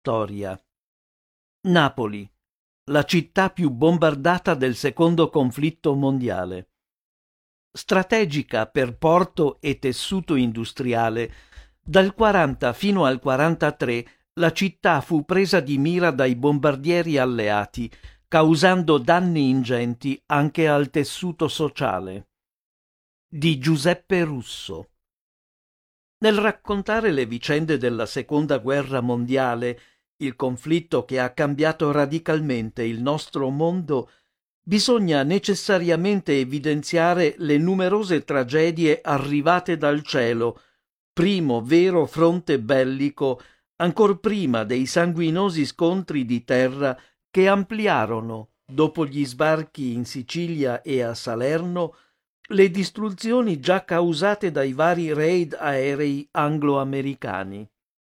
Storia. Napoli, la città più bombardata del secondo conflitto mondiale. Strategica per porto e tessuto industriale, dal 40 fino al 43 la città fu presa di mira dai bombardieri alleati, causando danni ingenti anche al tessuto sociale. Di Giuseppe Russo. Nel raccontare le vicende della Seconda Guerra Mondiale, il conflitto che ha cambiato radicalmente il nostro mondo, bisogna necessariamente evidenziare le numerose tragedie arrivate dal cielo, primo vero fronte bellico, ancor prima dei sanguinosi scontri di terra che ampliarono, dopo gli sbarchi in Sicilia e a Salerno, le distruzioni già causate dai vari raid aerei anglo-americani.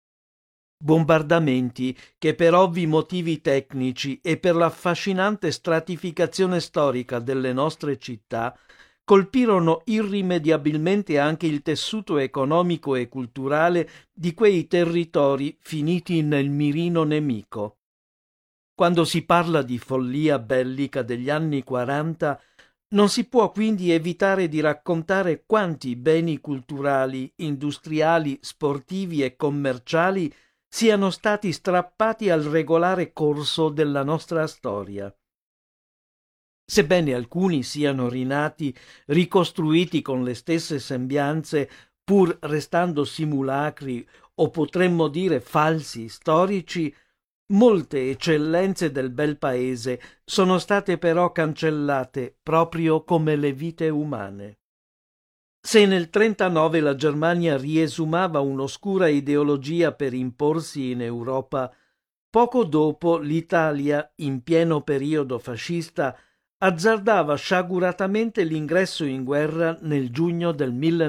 Bombardamenti che per ovvi motivi tecnici e per l'affascinante stratificazione storica delle nostre città colpirono irrimediabilmente anche il tessuto economico e culturale di quei territori finiti nel mirino nemico. Quando si parla di follia bellica degli anni 40, non si può quindi evitare di raccontare quanti beni culturali, industriali, sportivi e commerciali siano stati strappati al regolare corso della nostra storia. Sebbene alcuni siano rinati, ricostruiti con le stesse sembianze, pur restando simulacri o potremmo dire falsi storici, molte eccellenze del bel paese sono state però cancellate proprio come le vite umane. Se nel 39 la Germania riesumava un'oscura ideologia per imporsi in Europa, poco dopo l'Italia, in pieno periodo fascista, azzardava sciaguratamente l'ingresso in guerra nel giugno del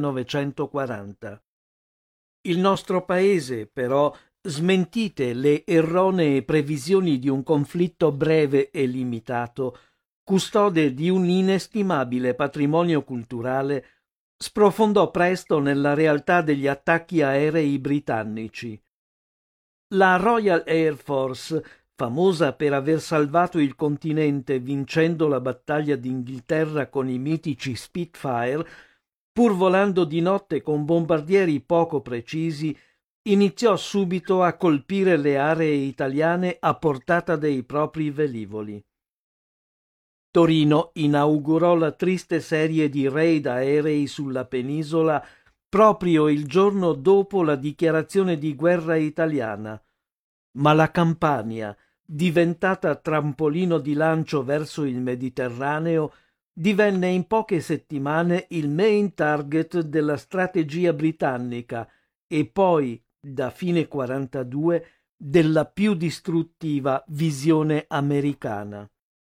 1940. Il nostro paese, però, smentite le erronee previsioni di un conflitto breve e limitato, custode di un inestimabile patrimonio culturale, sprofondò presto nella realtà degli attacchi aerei britannici. La Royal Air Force, famosa per aver salvato il continente vincendo la battaglia d'Inghilterra con i mitici Spitfire, pur volando di notte con bombardieri poco precisi, iniziò subito a colpire le aree italiane a portata dei propri velivoli. Torino inaugurò la triste serie di raid aerei sulla penisola proprio il giorno dopo la dichiarazione di guerra italiana, ma la Campania, diventata trampolino di lancio verso il Mediterraneo, divenne in poche settimane il main target della strategia britannica e poi, da fine 42, della più distruttiva visione americana.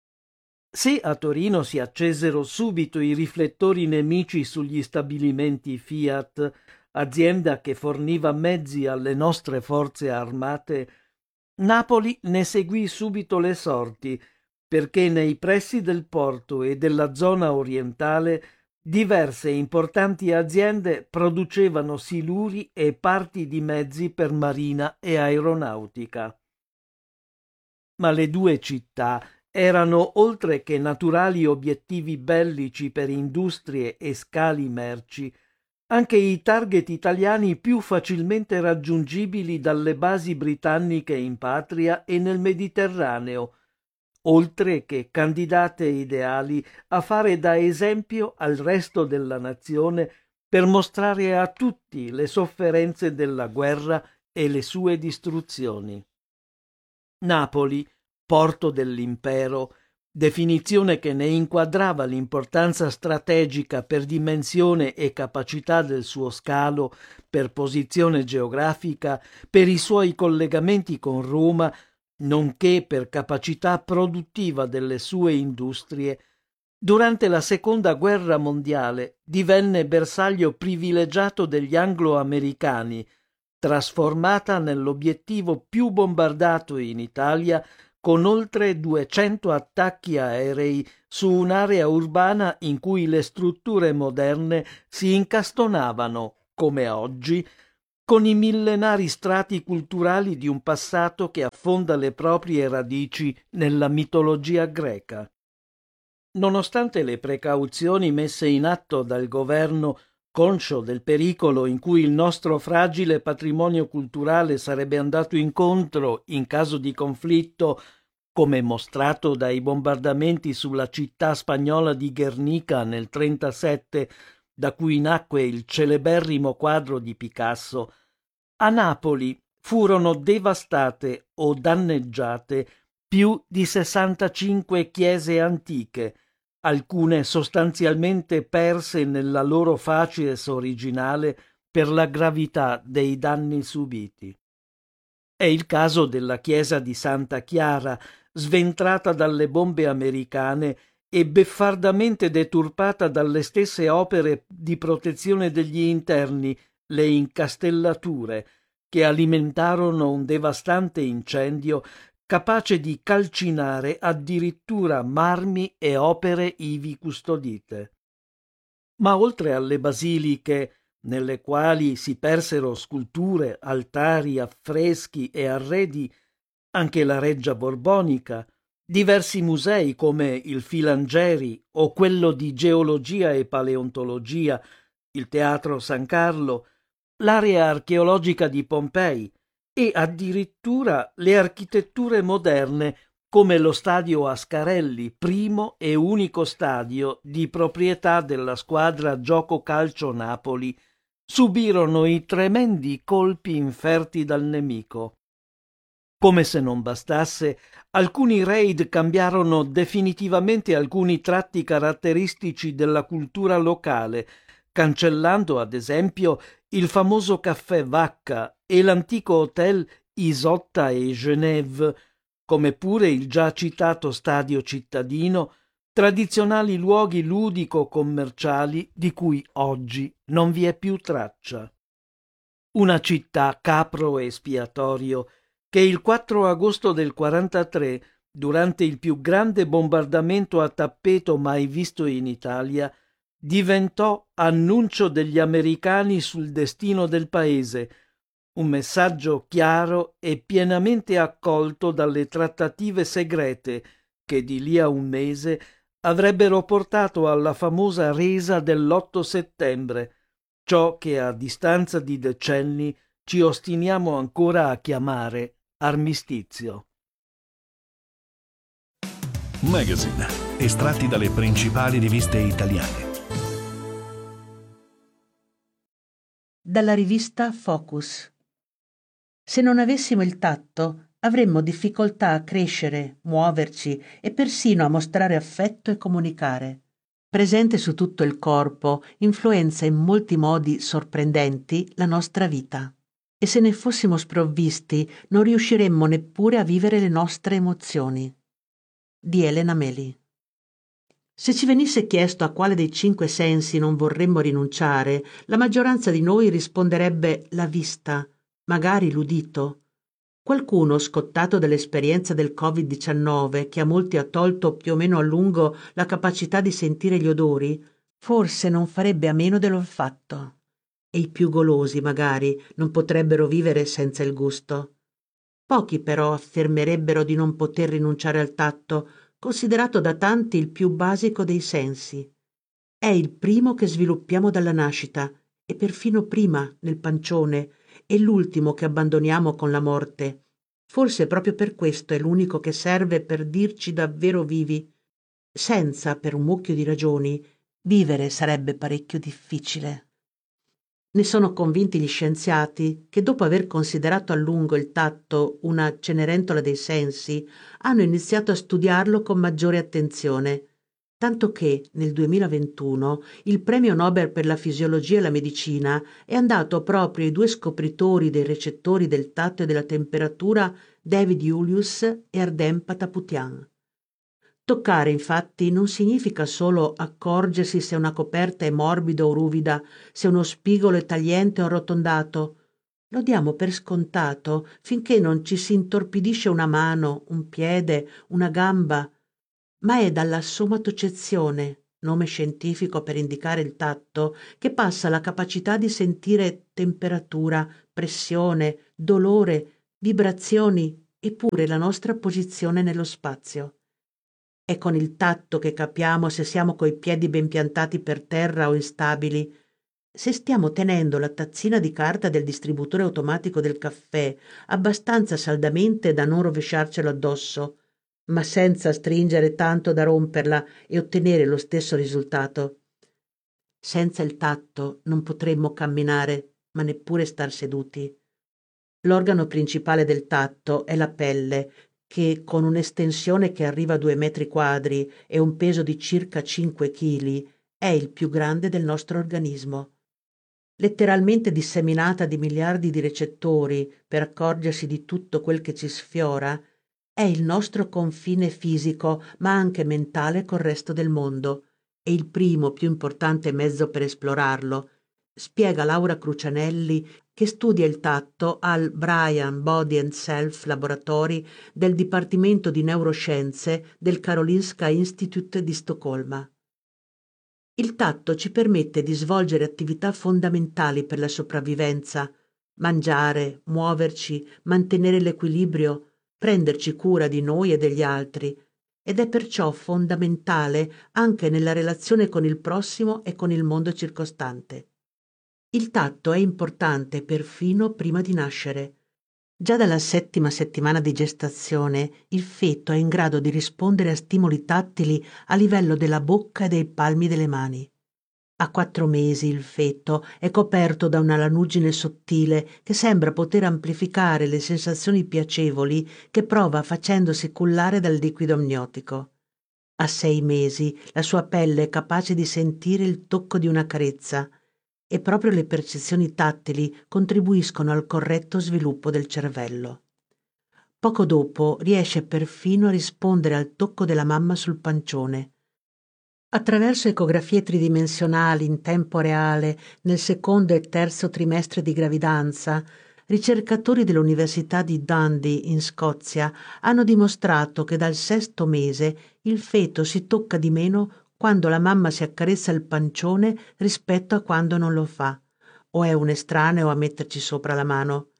Se a Torino si accesero subito i riflettori nemici sugli stabilimenti Fiat, azienda che forniva mezzi alle nostre forze armate, Napoli ne seguì subito le sorti, perché nei pressi del porto e della zona orientale diverse importanti aziende producevano siluri e parti di mezzi per marina e aeronautica. Ma le due città erano, oltre che naturali obiettivi bellici per industrie e scali merci, anche i target italiani più facilmente raggiungibili dalle basi britanniche in patria e nel Mediterraneo, oltre che candidate ideali a fare da esempio al resto della nazione per mostrare a tutti le sofferenze della guerra e le sue distruzioni. Napoli, porto dell'impero, definizione che ne inquadrava l'importanza strategica per dimensione e capacità del suo scalo, per posizione geografica, per i suoi collegamenti con Roma, nonché per capacità produttiva delle sue industrie, durante la Seconda Guerra Mondiale divenne bersaglio privilegiato degli anglo-americani, trasformata nell'obiettivo più bombardato in Italia con oltre 200 attacchi aerei su un'area urbana in cui le strutture moderne si incastonavano, come oggi, con i millenari strati culturali di un passato che affonda le proprie radici nella mitologia greca. Nonostante le precauzioni messe in atto dal governo, conscio del pericolo in cui il nostro fragile patrimonio culturale sarebbe andato incontro in caso di conflitto, come mostrato dai bombardamenti sulla città spagnola di Guernica nel 1937, da cui nacque il celeberrimo quadro di Picasso, a Napoli furono devastate o danneggiate più di 65 chiese antiche, alcune sostanzialmente perse nella loro facies originale per la gravità dei danni subiti. È il caso della chiesa di Santa Chiara, sventrata dalle bombe americane e beffardamente deturpata dalle stesse opere di protezione degli interni, le incastellature, che alimentarono un devastante incendio capace di calcinare addirittura marmi e opere ivi custodite. Ma oltre alle basiliche, nelle quali si persero sculture, altari, affreschi e arredi, anche la Reggia Borbonica, diversi musei come il Filangieri o quello di Geologia e Paleontologia, il Teatro San Carlo, l'area archeologica di Pompei e addirittura le architetture moderne come lo stadio Ascarelli, primo e unico stadio di proprietà della squadra Gioco Calcio Napoli, subirono i tremendi colpi inferti dal nemico. Come se non bastasse, alcuni raid cambiarono definitivamente alcuni tratti caratteristici della cultura locale, cancellando ad esempio il famoso caffè Vacca e l'antico hotel Isotta e Genève, come pure il già citato stadio cittadino, tradizionali luoghi ludico-commerciali di cui oggi non vi è più traccia. Una città capro espiatorio che il 4 agosto del 43, durante il più grande bombardamento a tappeto mai visto in Italia, diventò annuncio degli americani sul destino del paese, un messaggio chiaro e pienamente accolto dalle trattative segrete che di lì a un mese avrebbero portato alla famosa resa dell'8 settembre, ciò che a distanza di decenni ci ostiniamo ancora a chiamare armistizio. Magazine, estratti dalle principali riviste italiane. Dalla rivista Focus. Se non avessimo il tatto, avremmo difficoltà a crescere, muoverci e persino a mostrare affetto e comunicare. Presente su tutto il corpo, influenza in molti modi sorprendenti la nostra vita. E se ne fossimo sprovvisti, non riusciremmo neppure a vivere le nostre emozioni. Di Elena Meli. Se ci venisse chiesto a quale dei 5 sensi non vorremmo rinunciare, la maggioranza di noi risponderebbe la vista, magari l'udito. Qualcuno, scottato dall'esperienza del Covid-19, che a molti ha tolto più o meno a lungo la capacità di sentire gli odori, forse non farebbe a meno dell'olfatto. E i più golosi, magari, non potrebbero vivere senza il gusto. Pochi però affermerebbero di non poter rinunciare al tatto, considerato da tanti il più basico dei sensi. È il primo che sviluppiamo dalla nascita e perfino prima nel pancione, e l'ultimo che abbandoniamo con la morte. Forse proprio per questo è l'unico che serve per dirci davvero vivi. Senza, per un mucchio di ragioni, vivere sarebbe parecchio difficile. Ne sono convinti gli scienziati che dopo aver considerato a lungo il tatto una cenerentola dei sensi, hanno iniziato a studiarlo con maggiore attenzione, tanto che nel 2021 il premio Nobel per la fisiologia e la medicina è andato proprio ai 2 scopritori dei recettori del tatto e della temperatura, David Julius e Ardem Pataputian. Toccare, infatti, non significa solo accorgersi se una coperta è morbida o ruvida, se uno spigolo è tagliente o arrotondato. Lo diamo per scontato finché non ci si intorpidisce una mano, un piede, una gamba, ma è dalla somatocezione, nome scientifico per indicare il tatto, che passa la capacità di sentire temperatura, pressione, dolore, vibrazioni e pure la nostra posizione nello spazio. È con il tatto che capiamo se siamo coi piedi ben piantati per terra o instabili, se stiamo tenendo la tazzina di carta del distributore automatico del caffè abbastanza saldamente da non rovesciarcelo addosso, ma senza stringere tanto da romperla e ottenere lo stesso risultato. Senza il tatto non potremmo camminare, ma neppure star seduti. L'organo principale del tatto è la pelle, che con un'estensione che arriva a 2 metri quadri e un peso di circa 5 chili è il più grande del nostro organismo. Letteralmente disseminata di miliardi di recettori per accorgersi di tutto quel che ci sfiora, è il nostro confine fisico ma anche mentale col resto del mondo e il primo più importante mezzo per esplorarlo, spiega Laura Crucianelli che studia il tatto al Brian Body and Self Laboratory del Dipartimento di Neuroscienze del Karolinska Institute di Stoccolma. Il tatto ci permette di svolgere attività fondamentali per la sopravvivenza, mangiare, muoverci, mantenere l'equilibrio, prenderci cura di noi e degli altri, ed è perciò fondamentale anche nella relazione con il prossimo e con il mondo circostante. Il tatto è importante perfino prima di nascere. Già dalla 7ª settimana di gestazione il feto è in grado di rispondere a stimoli tattili a livello della bocca e dei palmi delle mani. A 4 mesi il feto è coperto da una lanugine sottile che sembra poter amplificare le sensazioni piacevoli che prova facendosi cullare dal liquido amniotico. A 6 mesi la sua pelle è capace di sentire il tocco di una carezza e proprio le percezioni tattili contribuiscono al corretto sviluppo del cervello. Poco dopo riesce perfino a rispondere al tocco della mamma sul pancione. Attraverso ecografie tridimensionali in tempo reale nel 2° e 3° trimestre di gravidanza, ricercatori dell'Università di Dundee in Scozia hanno dimostrato che dal 6° mese il feto si tocca di meno quando la mamma si accarezza il pancione rispetto a quando non lo fa, o è un estraneo a metterci sopra la mano.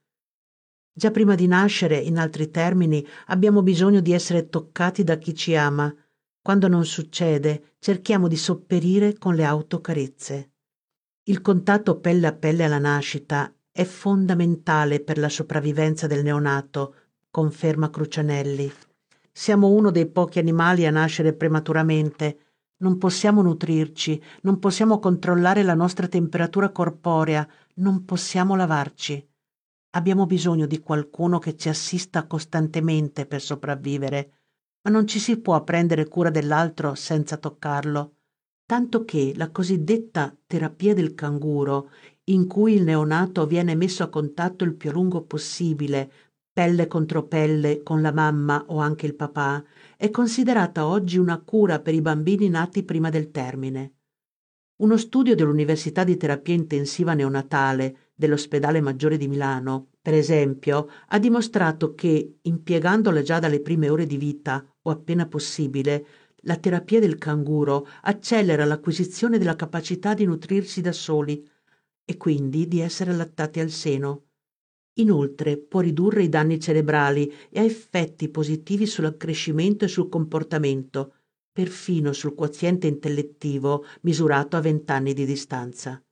Già prima di nascere, in altri termini, abbiamo bisogno di essere toccati da chi ci ama. Quando non succede, cerchiamo di sopperire con le autocarezze. Il contatto pelle a pelle alla nascita è fondamentale per la sopravvivenza del neonato, conferma Crucianelli. Siamo uno dei pochi animali a nascere prematuramente. Non possiamo nutrirci, non possiamo controllare la nostra temperatura corporea, non possiamo lavarci. Abbiamo bisogno di qualcuno che ci assista costantemente per sopravvivere, ma non ci si può prendere cura dell'altro senza toccarlo, tanto che la cosiddetta terapia del canguro, in cui il neonato viene messo a contatto il più a lungo possibile, pelle contro pelle, con la mamma o anche il papà, è considerata oggi una cura per i bambini nati prima del termine. Uno studio dell'Università di Terapia Intensiva Neonatale dell'Ospedale Maggiore di Milano, per esempio, ha dimostrato che, impiegandola già dalle prime ore di vita o appena possibile, la terapia del canguro accelera l'acquisizione della capacità di nutrirsi da soli e quindi di essere allattati al seno. Inoltre può ridurre i danni cerebrali e ha effetti positivi sull'accrescimento e sul comportamento, perfino sul quoziente intellettivo misurato a 20 anni di distanza.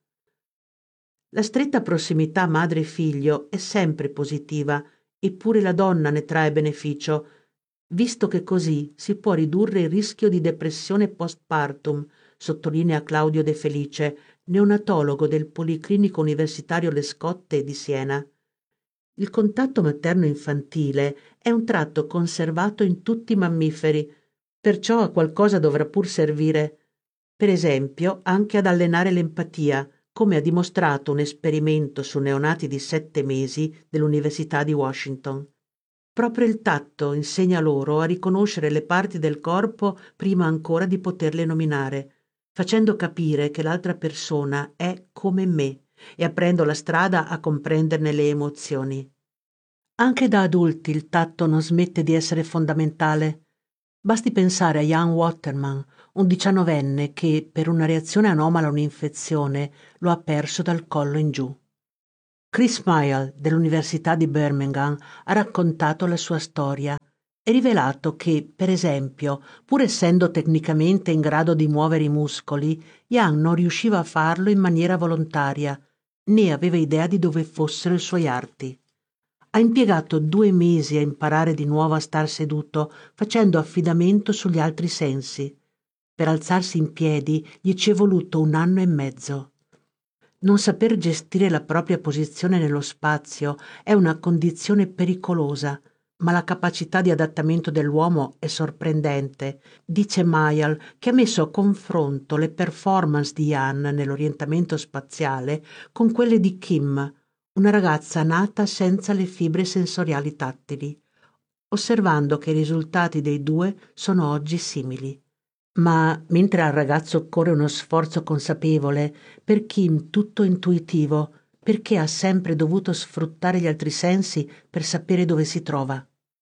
La stretta prossimità madre-figlio è sempre positiva, eppure la donna ne trae beneficio, visto che così si può ridurre il rischio di depressione postpartum, sottolinea Claudio De Felice, neonatologo del Policlinico Universitario Le Scotte di Siena. Il contatto materno-infantile è un tratto conservato in tutti i mammiferi, perciò a qualcosa dovrà pur servire, per esempio anche ad allenare l'empatia, come ha dimostrato un esperimento su neonati di 7 mesi dell'Università di Washington. Proprio il tatto insegna loro a riconoscere le parti del corpo prima ancora di poterle nominare, facendo capire che l'altra persona è come me e aprendo la strada a comprenderne le emozioni. Anche da adulti il tatto non smette di essere fondamentale. Basti pensare a Jan Waterman, un 19enne che, per una reazione anomala a un'infezione, lo ha perso dal collo in giù. Chris Mayall dell'Università di Birmingham ha raccontato la sua storia e rivelato che, per esempio, pur essendo tecnicamente in grado di muovere i muscoli, Young non riusciva a farlo in maniera volontaria, né aveva idea di dove fossero i suoi arti. Ha impiegato 2 mesi a imparare di nuovo a star seduto, facendo affidamento sugli altri sensi. Per alzarsi in piedi gli ci è voluto 1 anno e mezzo. Non saper gestire la propria posizione nello spazio è una condizione pericolosa, ma la capacità di adattamento dell'uomo è sorprendente, dice Mayall, che ha messo a confronto le performance di Jan nell'orientamento spaziale con quelle di Kim, una ragazza nata senza le fibre sensoriali tattili, osservando che i risultati dei due sono oggi simili. Ma mentre al ragazzo occorre uno sforzo consapevole, per Kim tutto intuitivo, perché ha sempre dovuto sfruttare gli altri sensi per sapere dove si trova.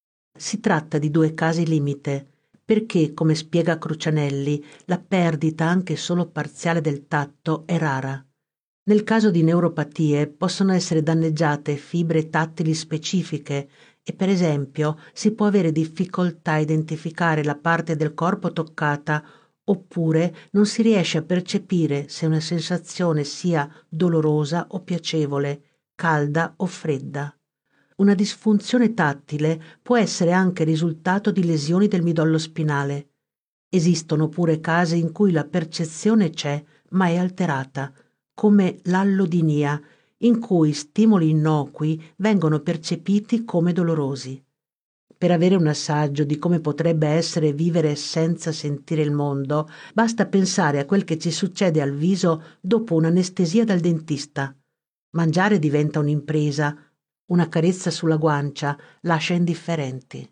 Si tratta di 2 casi limite, perché, come spiega Crucianelli, la perdita anche solo parziale del tatto è rara. Nel caso di neuropatie possono essere danneggiate fibre tattili specifiche e, per esempio, si può avere difficoltà a identificare la parte del corpo toccata oppure non si riesce a percepire se una sensazione sia dolorosa o piacevole, calda o fredda. Una disfunzione tattile può essere anche risultato di lesioni del midollo spinale. Esistono pure casi in cui la percezione c'è, ma è alterata, come l'allodinia, in cui stimoli innocui vengono percepiti come dolorosi. Per avere un assaggio di come potrebbe essere vivere senza sentire il mondo, basta pensare a quel che ci succede al viso dopo un'anestesia dal dentista. Mangiare diventa un'impresa, una carezza sulla guancia lascia indifferenti.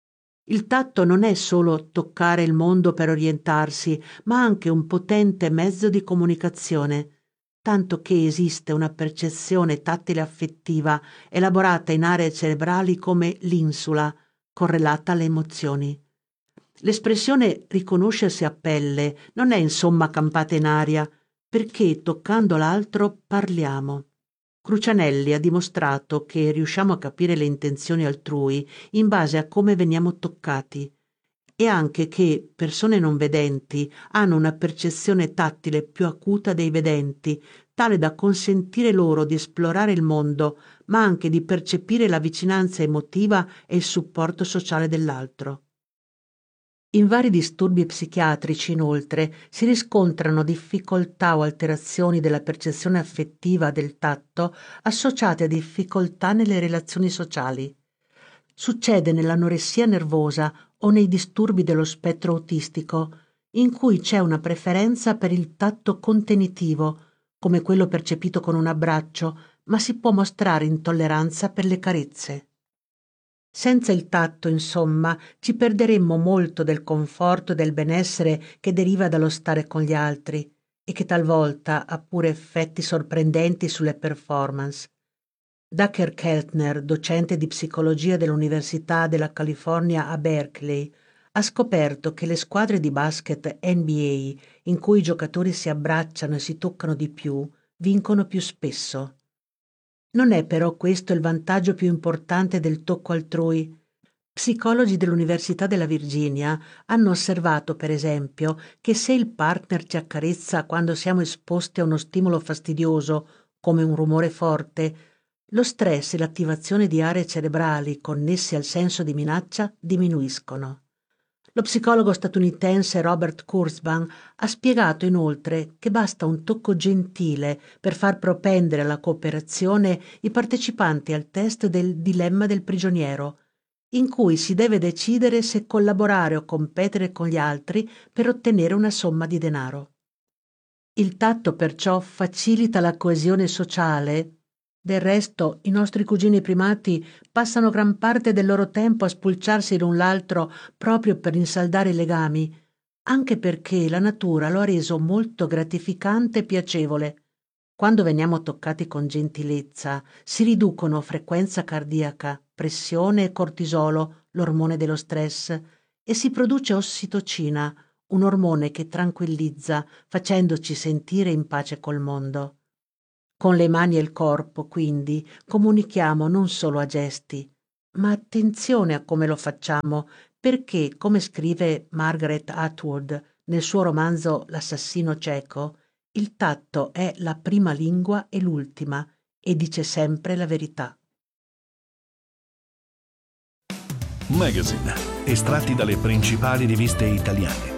Il tatto non è solo toccare il mondo per orientarsi, ma anche un potente mezzo di comunicazione, tanto che esiste una percezione tattile affettiva elaborata in aree cerebrali come l'insula, correlata alle emozioni. L'espressione riconoscersi a pelle non è insomma campata in aria, perché toccando l'altro parliamo. Crucianelli ha dimostrato che riusciamo a capire le intenzioni altrui in base a come veniamo toccati e anche che persone non vedenti hanno una percezione tattile più acuta dei vedenti, tale da consentire loro di esplorare il mondo, ma anche di percepire la vicinanza emotiva e il supporto sociale dell'altro. In vari disturbi psichiatrici, inoltre, si riscontrano difficoltà o alterazioni della percezione affettiva del tatto associate a difficoltà nelle relazioni sociali. Succede nell'anoressia nervosa o nei disturbi dello spettro autistico, in cui c'è una preferenza per il tatto contenitivo, come quello percepito con un abbraccio, ma si può mostrare intolleranza per le carezze. Senza il tatto, insomma, ci perderemmo molto del conforto e del benessere che deriva dallo stare con gli altri e che talvolta ha pure effetti sorprendenti sulle performance. Dacher Keltner, docente di psicologia dell'Università della California a Berkeley, ha scoperto che le squadre di basket NBA, in cui i giocatori si abbracciano e si toccano di più, vincono più spesso. Non è però questo il vantaggio più importante del tocco altrui. Psicologi dell'Università della Virginia hanno osservato, per esempio, che se il partner ci accarezza quando siamo esposti a uno stimolo fastidioso, come un rumore forte, lo stress e l'attivazione di aree cerebrali connessi al senso di minaccia diminuiscono. Lo psicologo statunitense Robert Kurzban ha spiegato inoltre che basta un tocco gentile per far propendere alla cooperazione i partecipanti al test del dilemma del prigioniero, in cui si deve decidere se collaborare o competere con gli altri per ottenere una somma di denaro. Il tatto perciò facilita la coesione sociale. Del resto, i nostri cugini primati passano gran parte del loro tempo a spulciarsi l'un l'altro proprio per rinsaldare i legami, anche perché la natura lo ha reso molto gratificante e piacevole. Quando veniamo toccati con gentilezza, si riducono frequenza cardiaca, pressione e cortisolo, l'ormone dello stress, e si produce ossitocina, un ormone che tranquillizza, facendoci sentire in pace col mondo. Con le mani e il corpo, quindi, comunichiamo non solo a gesti, ma attenzione a come lo facciamo, perché, come scrive Margaret Atwood nel suo romanzo L'assassino cieco, il tatto è la prima lingua e l'ultima, e dice sempre la verità. Magazine, estratti dalle principali riviste italiane.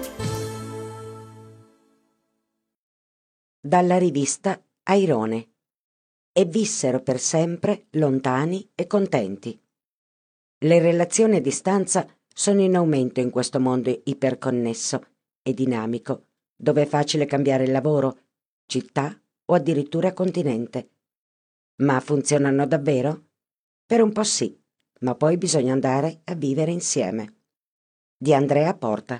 Dalla rivista Airone. E vissero per sempre lontani e contenti. Le relazioni a distanza sono in aumento in questo mondo iperconnesso e dinamico, dove è facile cambiare il lavoro, città o addirittura continente. Ma funzionano davvero? Per un po' sì, ma poi bisogna andare a vivere insieme. Di Andrea Porta.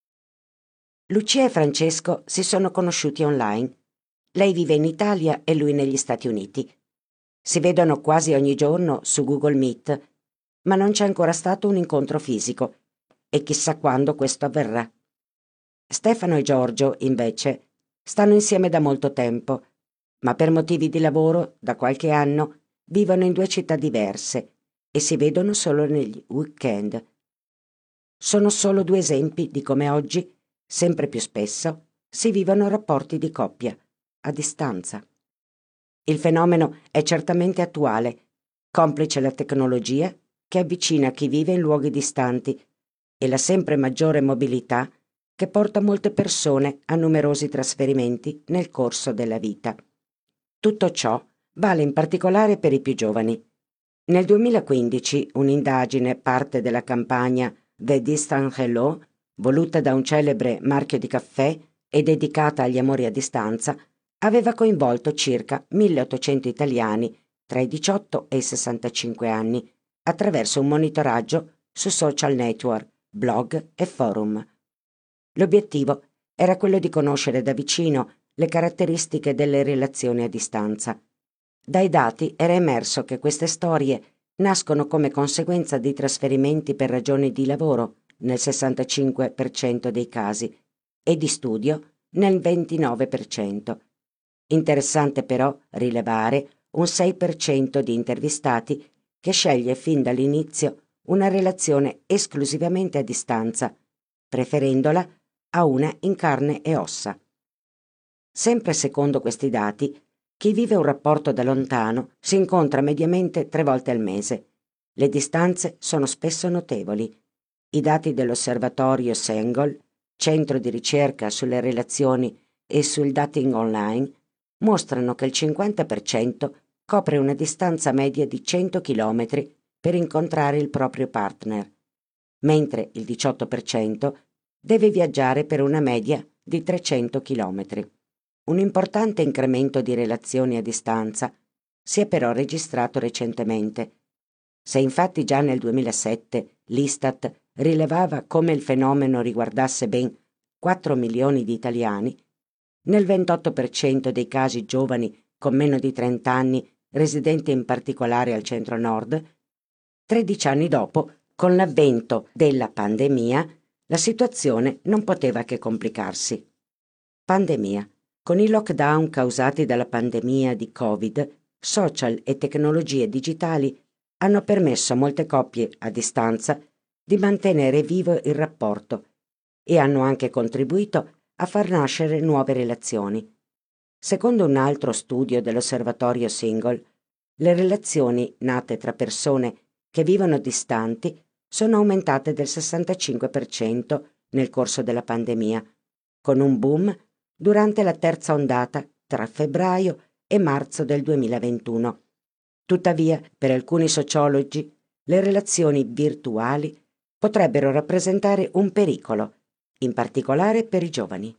Lucia e Francesco si sono conosciuti online. Lei vive in Italia e lui negli Stati Uniti. Si vedono quasi ogni giorno su Google Meet, ma non c'è ancora stato un incontro fisico e chissà quando questo avverrà. Stefano e Giorgio, invece, stanno insieme da molto tempo, ma per motivi di lavoro, da qualche anno, vivono in due città diverse e si vedono solo negli weekend. Sono solo due esempi di come oggi, sempre più spesso, si vivono rapporti di coppia, a distanza. Il fenomeno è certamente attuale, complice la tecnologia che avvicina chi vive in luoghi distanti e la sempre maggiore mobilità che porta molte persone a numerosi trasferimenti nel corso della vita. Tutto ciò vale in particolare per i più giovani. Nel 2015 un'indagine, parte della campagna The Distant Hello, voluta da un celebre marchio di caffè e dedicata agli amori a distanza, aveva coinvolto circa 1800 italiani tra i 18 e i 65 anni attraverso un monitoraggio su social network, blog e forum. L'obiettivo era quello di conoscere da vicino le caratteristiche delle relazioni a distanza. Dai dati era emerso che queste storie nascono come conseguenza di trasferimenti per ragioni di lavoro nel 65% dei casi e di studio nel 29%. Interessante però rilevare un 6% di intervistati che sceglie fin dall'inizio una relazione esclusivamente a distanza, preferendola a una in carne e ossa. Sempre secondo questi dati, chi vive un rapporto da lontano si incontra mediamente 3 volte al mese. Le distanze sono spesso notevoli. I dati dell'osservatorio Sengol, centro di ricerca sulle relazioni e sul dating online, mostrano che il 50% copre una distanza media di 100 km per incontrare il proprio partner, mentre il 18% deve viaggiare per una media di 300 km. Un importante incremento di relazioni a distanza si è però registrato recentemente. Se infatti già nel 2007 l'Istat rilevava come il fenomeno riguardasse ben 4 milioni di italiani, nel 28% dei casi giovani con meno di 30 anni, residenti in particolare al centro-nord, 13 anni dopo, con l'avvento della pandemia, la situazione non poteva che complicarsi. Pandemia. Con i lockdown causati dalla pandemia di Covid, social e tecnologie digitali hanno permesso a molte coppie a distanza di mantenere vivo il rapporto e hanno anche contribuito a far nascere nuove relazioni. Secondo un altro studio dell'osservatorio Single, le relazioni nate tra persone che vivono distanti sono aumentate del 65% nel corso della pandemia, con un boom durante la terza ondata tra febbraio e marzo del 2021. Tuttavia, per alcuni sociologi, le relazioni virtuali potrebbero rappresentare un pericolo, in particolare per i giovani.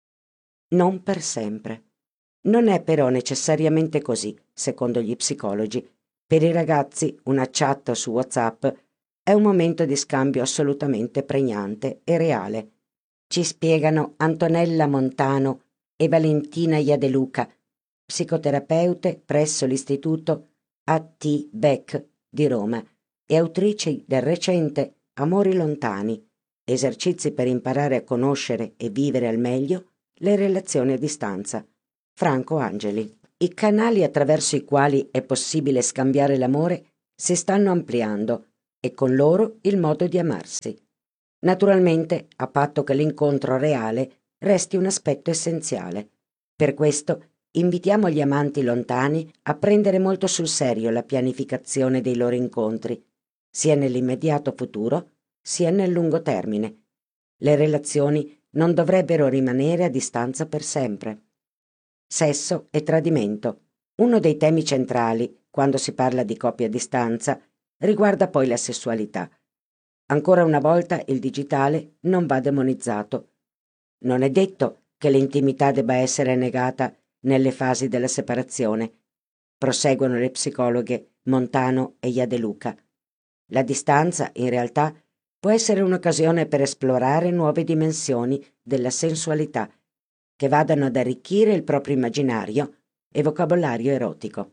Non per sempre. Non è però necessariamente così, secondo gli psicologi. Per i ragazzi una chat su WhatsApp è un momento di scambio assolutamente pregnante e reale. Ci spiegano Antonella Montano e Valentina Iadeluca, psicoterapeute presso l'Istituto A.T. Beck di Roma e autrici del recente Amori lontani, esercizi per imparare a conoscere e vivere al meglio le relazioni a distanza. Franco Angeli. I canali attraverso i quali è possibile scambiare l'amore si stanno ampliando e con loro il modo di amarsi. Naturalmente, a patto che l'incontro reale resti un aspetto essenziale. Per questo invitiamo gli amanti lontani a prendere molto sul serio la pianificazione dei loro incontri, sia nell'immediato futuro, sia nel lungo termine. Le relazioni non dovrebbero rimanere a distanza per sempre. Sesso e tradimento. Uno dei temi centrali, quando si parla di coppia a distanza, riguarda poi la sessualità. Ancora una volta il digitale non va demonizzato. Non è detto che l'intimità debba essere negata nelle fasi della separazione. Proseguono le psicologhe Montano e Iadeluca. La distanza, in realtà, può essere un'occasione per esplorare nuove dimensioni della sensualità che vadano ad arricchire il proprio immaginario e vocabolario erotico.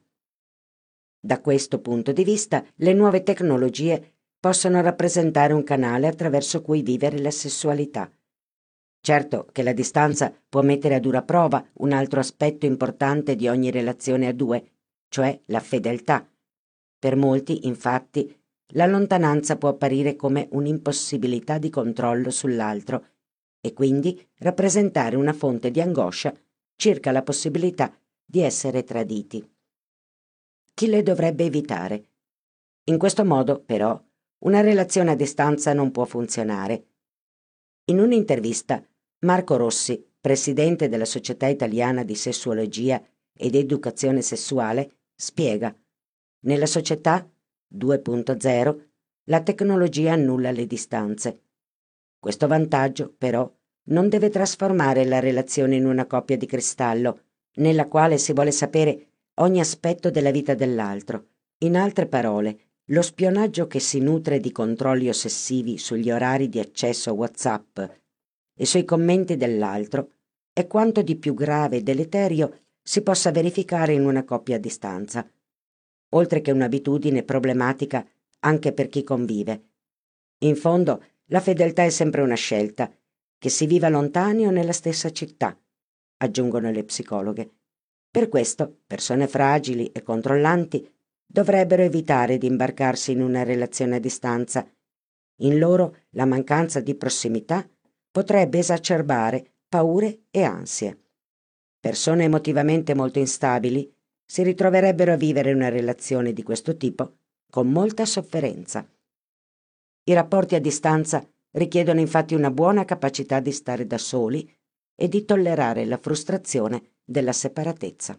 Da questo punto di vista, le nuove tecnologie possono rappresentare un canale attraverso cui vivere la sessualità. Certo che la distanza può mettere a dura prova un altro aspetto importante di ogni relazione a due, cioè la fedeltà. Per molti, infatti, la lontananza può apparire come un'impossibilità di controllo sull'altro e quindi rappresentare una fonte di angoscia circa la possibilità di essere traditi. Chi le dovrebbe evitare? In questo modo, però, una relazione a distanza non può funzionare. In un'intervista, Marco Rossi, presidente della Società Italiana di Sessuologia ed Educazione Sessuale, spiega: nella società 2.0 la tecnologia annulla le distanze. Questo vantaggio, però, non deve trasformare la relazione in una coppia di cristallo, nella quale si vuole sapere ogni aspetto della vita dell'altro. In altre parole, lo spionaggio che si nutre di controlli ossessivi sugli orari di accesso a WhatsApp e sui commenti dell'altro è quanto di più grave e deleterio si possa verificare in una coppia a distanza, oltre che un'abitudine problematica anche per chi convive. In fondo, la fedeltà è sempre una scelta, che si viva lontani o nella stessa città, aggiungono le psicologhe. Per questo, persone fragili e controllanti dovrebbero evitare di imbarcarsi in una relazione a distanza. In loro la mancanza di prossimità potrebbe esacerbare paure e ansie. Persone emotivamente molto instabili si ritroverebbero a vivere una relazione di questo tipo con molta sofferenza. I rapporti a distanza richiedono infatti una buona capacità di stare da soli e di tollerare la frustrazione della separatezza.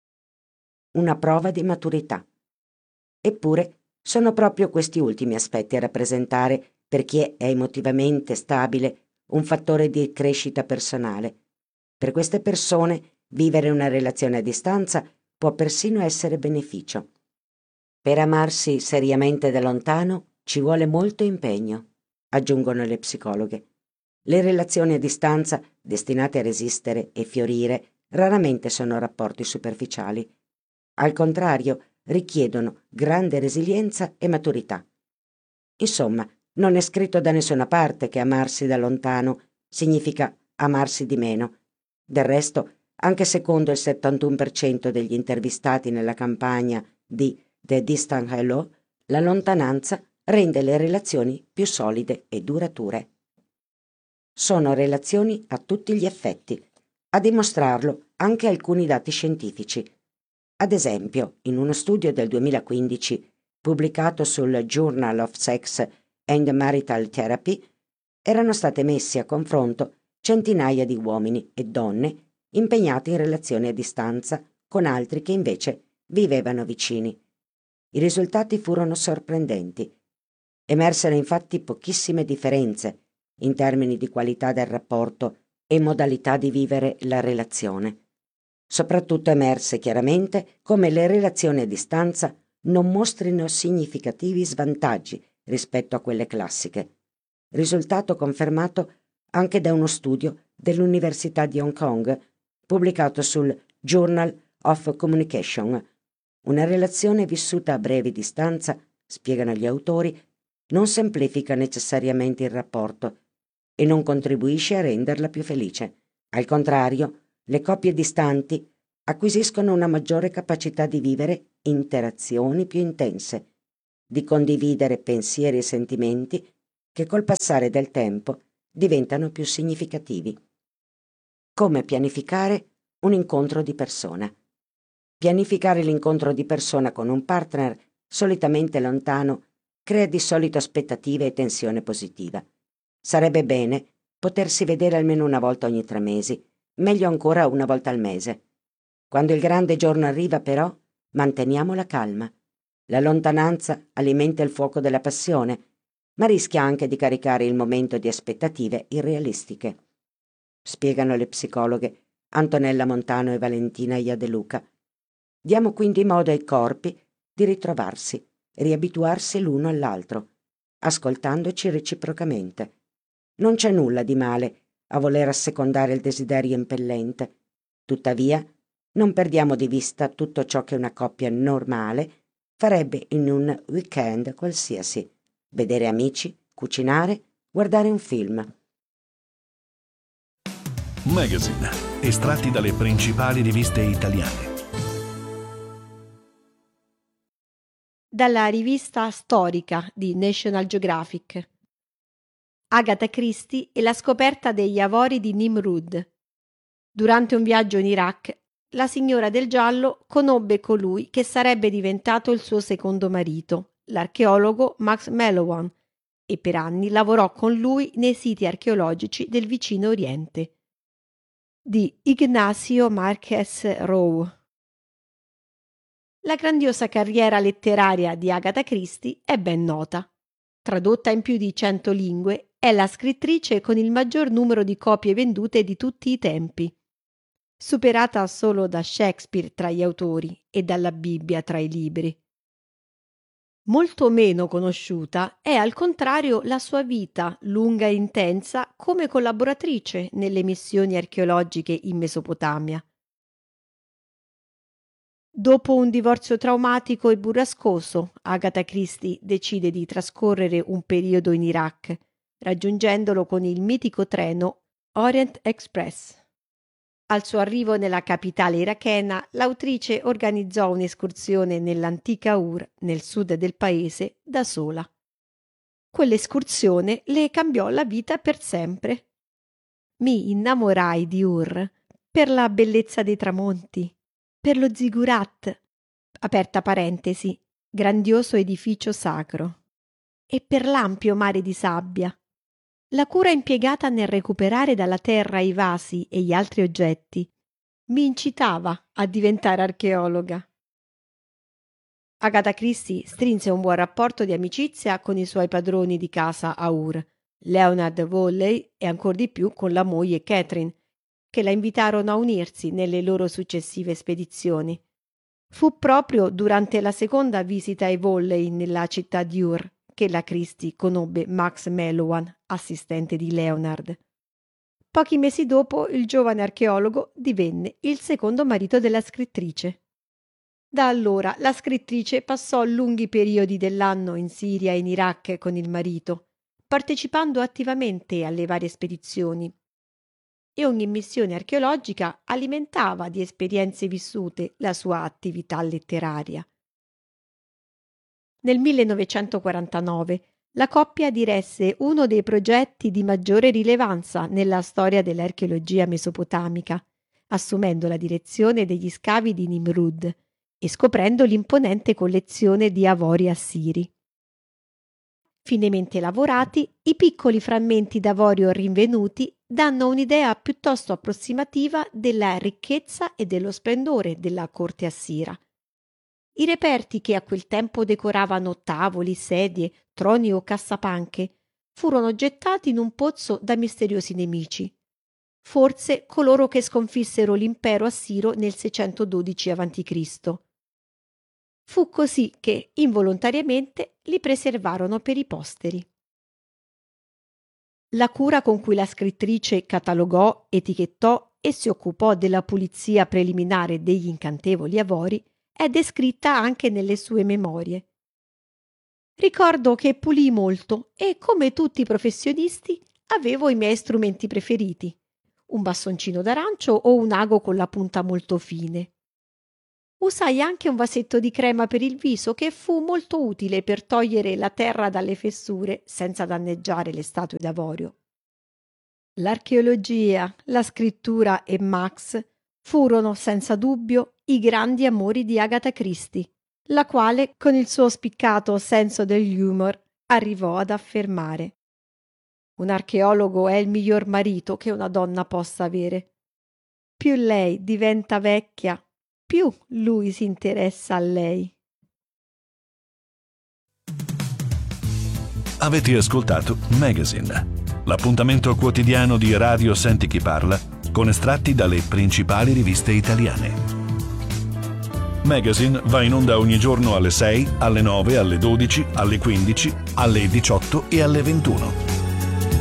Una prova di maturità. Eppure sono proprio questi ultimi aspetti a rappresentare, per chi è emotivamente stabile, un fattore di crescita personale. Per queste persone vivere una relazione a distanza può persino essere beneficio. Per amarsi seriamente da lontano ci vuole molto impegno, aggiungono le psicologhe. Le relazioni a distanza, destinate a resistere e fiorire, raramente sono rapporti superficiali. Al contrario, richiedono grande resilienza e maturità. Insomma, non è scritto da nessuna parte che amarsi da lontano significa amarsi di meno. Del resto, anche secondo il 71% degli intervistati nella campagna di The Distant Hello, la lontananza rende le relazioni più solide e durature. Sono relazioni a tutti gli effetti, a dimostrarlo anche alcuni dati scientifici. Ad esempio, in uno studio del 2015 pubblicato sul Journal of Sex and Marital Therapy, erano state messi a confronto centinaia di uomini e donne impegnati in relazioni a distanza con altri che invece vivevano vicini. I risultati furono sorprendenti. Emersero infatti pochissime differenze in termini di qualità del rapporto e modalità di vivere la relazione. Soprattutto emerse chiaramente come le relazioni a distanza non mostrino significativi svantaggi rispetto a quelle classiche, risultato confermato anche da uno studio dell'Università di Hong Kong pubblicato sul Journal of Communication. Una relazione vissuta a breve distanza, spiegano gli autori, non semplifica necessariamente il rapporto e non contribuisce a renderla più felice. Al contrario, le coppie distanti acquisiscono una maggiore capacità di vivere interazioni più intense, di condividere pensieri e sentimenti che col passare del tempo diventano più significativi. Come pianificare un incontro di persona. Pianificare l'incontro di persona con un partner solitamente lontano crea di solito aspettative e tensione positiva. Sarebbe bene potersi vedere almeno una volta ogni 3 mesi, meglio ancora una volta al mese. Quando il grande giorno arriva, però, manteniamo la calma. La lontananza alimenta il fuoco della passione, ma rischia anche di caricare il momento di aspettative irrealistiche. Spiegano le psicologhe Antonella Montano e Valentina Iadeluca. Diamo quindi modo ai corpi di ritrovarsi, riabituarsi l'uno all'altro, ascoltandoci reciprocamente. Non c'è nulla di male a voler assecondare il desiderio impellente. Tuttavia, non perdiamo di vista tutto ciò che una coppia normale farebbe in un weekend qualsiasi: vedere amici, cucinare, guardare un film. Magazine, estratti dalle principali riviste italiane. Dalla rivista storica di National Geographic. Agatha Christie e la scoperta degli avori di Nimrud. Durante un viaggio in Iraq, la signora del giallo conobbe colui che sarebbe diventato il suo secondo marito, l'archeologo Max Mellowan, e per anni lavorò con lui nei siti archeologici del vicino Oriente. Di Ignacio Márquez Row. La grandiosa carriera letteraria di Agatha Christie è ben nota. Tradotta in più di 100 lingue, è la scrittrice con il maggior numero di copie vendute di tutti i tempi, superata solo da Shakespeare tra gli autori e dalla Bibbia tra i libri. Molto meno conosciuta è al contrario la sua vita lunga e intensa come collaboratrice nelle missioni archeologiche in Mesopotamia. Dopo un divorzio traumatico e burrascoso, Agatha Christie decide di trascorrere un periodo in Iraq, raggiungendolo con il mitico treno Orient Express. Al suo arrivo nella capitale irachena, l'autrice organizzò un'escursione nell'antica Ur, nel sud del paese, da sola. Quell'escursione le cambiò la vita per sempre. Mi innamorai di Ur per la bellezza dei tramonti, per lo zigurat, aperta parentesi, grandioso edificio sacro, e per l'ampio mare di sabbia. La cura impiegata nel recuperare dalla terra i vasi e gli altri oggetti mi incitava a diventare archeologa. Agatha Christie strinse un buon rapporto di amicizia con i suoi padroni di casa a Ur, Leonard Volley e ancor di più con la moglie Catherine, che la invitarono a unirsi nelle loro successive spedizioni. Fu proprio durante la seconda visita ai Volley nella città di Ur che la Christie conobbe Max Mellowan, assistente di Leonard. Pochi mesi dopo il giovane archeologo divenne il secondo marito della scrittrice. Da allora la scrittrice passò lunghi periodi dell'anno in Siria e in Iraq con il marito, partecipando attivamente alle varie spedizioni. E ogni missione archeologica alimentava di esperienze vissute la sua attività letteraria. Nel 1949 la coppia diresse uno dei progetti di maggiore rilevanza nella storia dell'archeologia mesopotamica, assumendo la direzione degli scavi di Nimrud e scoprendo l'imponente collezione di avori assiri. Finemente lavorati, i piccoli frammenti d'avorio rinvenuti danno un'idea piuttosto approssimativa della ricchezza e dello splendore della corte assira. I reperti che a quel tempo decoravano tavoli, sedie, troni o cassapanche furono gettati in un pozzo da misteriosi nemici, forse coloro che sconfissero l'impero assiro nel 612 a.C. Fu così che, involontariamente, li preservarono per i posteri. La cura con cui la scrittrice catalogò, etichettò e si occupò della pulizia preliminare degli incantevoli avori è descritta anche nelle sue memorie. Ricordo che pulii molto e, come tutti i professionisti, avevo i miei strumenti preferiti, un bastoncino d'arancio o un ago con la punta molto fine, Usai anche un vasetto di crema per il viso che fu molto utile per togliere la terra dalle fessure senza danneggiare le statue d'avorio. L'archeologia, la scrittura e Max furono senza dubbio i grandi amori di Agatha Christie, la quale, con il suo spiccato senso dell'humor, arrivò ad affermare: un archeologo è il miglior marito che una donna possa avere. Più lei diventa vecchia, più lui si interessa a lei. Avete ascoltato Magazine, l'appuntamento quotidiano di Radio Senti Chi Parla con estratti dalle principali riviste italiane. Magazine va in onda ogni giorno alle 6, alle 9, alle 12, alle 15, alle 18 e alle 21.